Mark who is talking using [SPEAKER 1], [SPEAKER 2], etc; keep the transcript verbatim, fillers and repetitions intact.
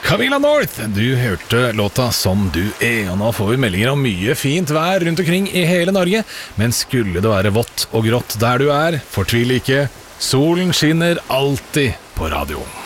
[SPEAKER 1] Camilla North, du hørte låta Som du er, og nå får vi meldinger om mye fint vær rundt omkring i hele Norge, men skulle det være vått og grått der du er, fortvil ikke, solen skinner alltid på radioen.